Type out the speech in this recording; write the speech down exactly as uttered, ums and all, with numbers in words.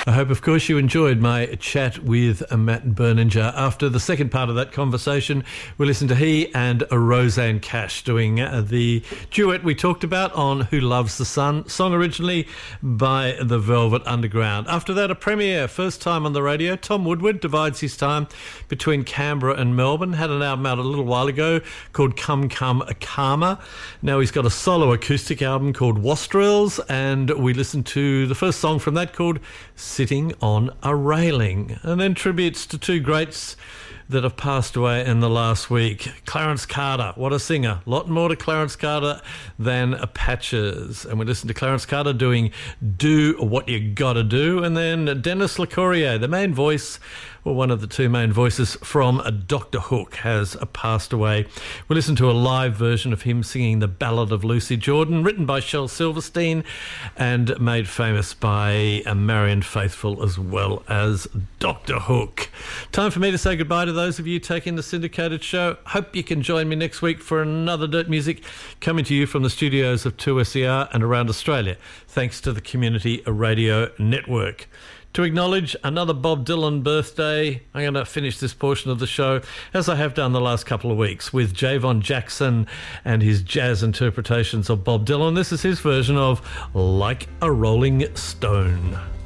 I hope, of course, you enjoyed my chat with Matt Berninger. After the second part of that conversation, we listened to he and Rosanne Cash doing the duet we talked about on Who Loves the Sun, song originally by the Velvet Underground. After that, a premiere, first time on the radio. Tom Woodward divides his time between Canberra and Melbourne. Had an album out a little while ago called Come Come Karma. Now he's got a solo acoustic album called Wastrels, and we listened to the first song from that called Sitting on a Railing. And then tributes to two greats that have passed away in the last week. Clarence Carter, what a singer. A lot more to Clarence Carter than Patches. And we listened to Clarence Carter doing Do What You Gotta Do. And then Dennis LeCourrier, the main voice, well, one of the two main voices from Doctor Hook, has passed away. We listened to a live version of him singing The Ballad of Lucy Jordan, written by Shel Silverstein and made famous by Marianne Faithfull as well as Doctor Hook. Time for me to say goodbye to those of you taking the syndicated show. Hope you can join me next week for another Dirt Music coming to you from the studios of two S E R and around Australia, thanks to the Community Radio Network. To acknowledge another Bob Dylan birthday, I'm going to finish this portion of the show, as I have done the last couple of weeks, with Javon Jackson and his jazz interpretations of Bob Dylan. This is his version of Like a Rolling Stone.